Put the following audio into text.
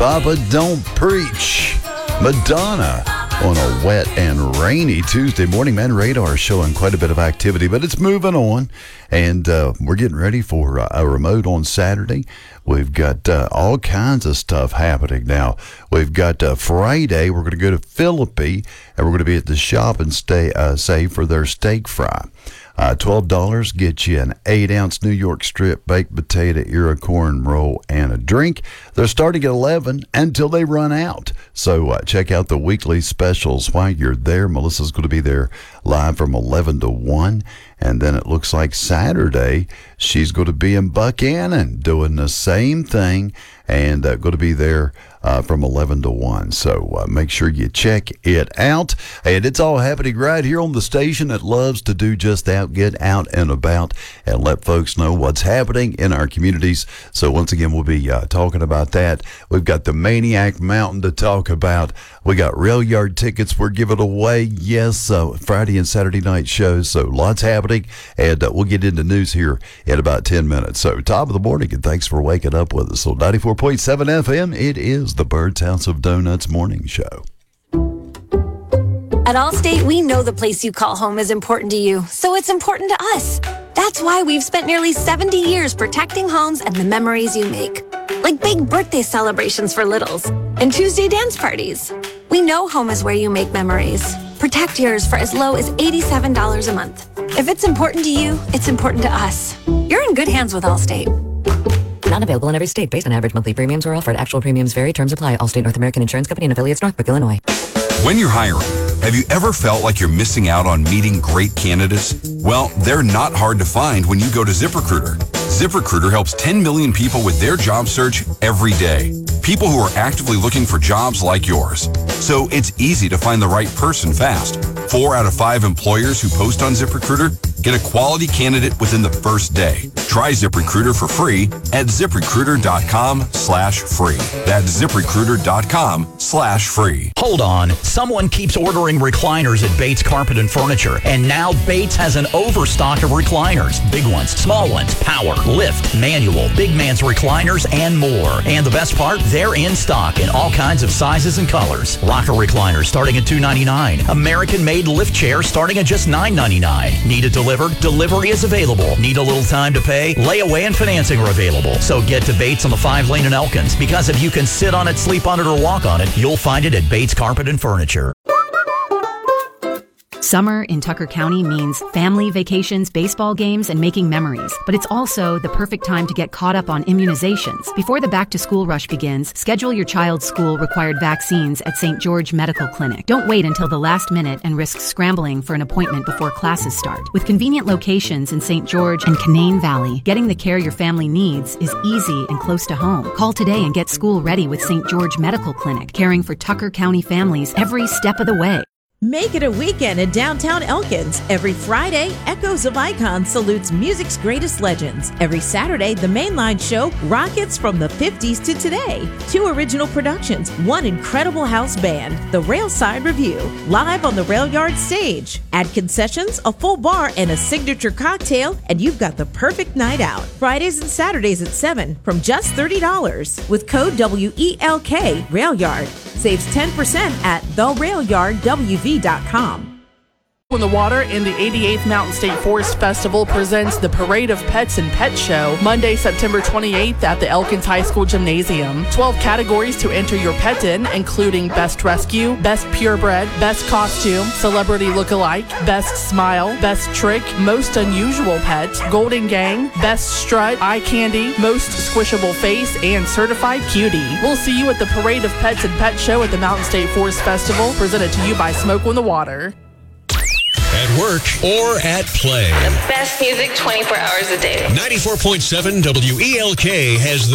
Papa Don't Preach. Madonna on a wet and rainy Tuesday morning. Man, radar showing quite a bit of activity, but it's moving on. And we're getting ready for a remote on Saturday. We've got all kinds of stuff happening now. We've got Friday, we're going to go to Philippi, and we're going to be at the Shop and Save for their steak fry. $12 gets you an 8-ounce New York strip baked potato, ear corn roll, and a drink. They're starting at 11 until they run out. So check out the weekly specials while you're there. Melissa's going to be there live from 11 to 1. And then it looks like Saturday, she's going to be in Buchanan doing the same thing and going to be there from 11 to 1. So make sure you check it out. And it's all happening right here on the station that loves to do just that, get out and about and let folks know what's happening in our communities. So once again, we'll be talking about that. We've got the Maniac Mountain to talk about. We got Rail Yard tickets we're giving away. Yes, Friday and Saturday night shows. So lots happening. And we'll get into news here in about 10 minutes. So top of the morning, and thanks for waking up with us. So 94.7 FM, it is the Bird's House of Donuts morning show. At Allstate, we know the place you call home is important to you, so it's important to us. That's why we've spent nearly 70 years protecting homes and the memories you make. Like big birthday celebrations for littles and Tuesday dance parties. We know home is where you make memories. Protect yours for as low as $87 a month. If it's important to you, it's important to us. You're in good hands with Allstate. Not available in every state. Based on average monthly premiums or offered. Actual premiums vary. Terms apply. Allstate North American Insurance Company and affiliates, Northbrook, Illinois. When you're hiring, have you ever felt like you're missing out on meeting great candidates? Well, they're not hard to find when you go to ZipRecruiter. ZipRecruiter helps 10 million people with their job search every day. People who are actively looking for jobs like yours. So it's easy to find the right person fast. 4 out of 5 employers who post on ZipRecruiter get a quality candidate within the first day. Try ZipRecruiter for free at ZipRecruiter.com/free. That's ZipRecruiter.com/free. Hold on. Someone keeps ordering recliners at Bates Carpet and Furniture, and now Bates has an overstock of recliners. Big ones, small ones, power, lift, manual, big man's recliners, and more. And the best part, they're in stock in all kinds of sizes and colors. Rocker recliners starting at $299. American-made lift chairs starting at just $999. Need it delivered? Delivery is available. Need a little time to pay? Layaway and financing are available. So get to Bates on the 5-lane in Elkins, because if you can sit on it, sleep on it, or walk on it, you'll find it at Bates Carpet and Furniture. Summer in Tucker County means family vacations, baseball games, and making memories. But it's also the perfect time to get caught up on immunizations. Before the back-to-school rush begins, schedule your child's school-required vaccines at St. George Medical Clinic. Don't wait until the last minute and risk scrambling for an appointment before classes start. With convenient locations in St. George and Canaan Valley, getting the care your family needs is easy and close to home. Call today and get school ready with St. George Medical Clinic, caring for Tucker County families every step of the way. Make it a weekend in downtown Elkins. Every Friday, Echoes of Icon salutes music's greatest legends. Every Saturday, the Mainline Show rockets from the 50s to today. 2 original productions, 1 incredible house band, The Railside Review, live on the Rail Yard stage. Add concessions, a full bar, and a signature cocktail, and you've got the perfect night out. Fridays and Saturdays at 7 from just $30. With code WELK, Rail Yard. Saves 10% at therailyardwv.com. In the Water and the 88th Mountain State Forest Festival presents the Parade of Pets and Pet Show, Monday, September 28th at the Elkins High School Gymnasium. 12 categories to enter your pet in, including Best Rescue, Best Purebred, Best Costume, Celebrity Lookalike, Best Smile, Best Trick, Most Unusual Pet, Golden Gang, Best Strut, Eye Candy, Most Squishable Face, and Certified Cutie. We'll see you at the Parade of Pets and Pet Show at the Mountain State Forest Festival, presented to you by Smoke on the Water. At work or at play. The best music 24 hours a day. 94.7 WELK has the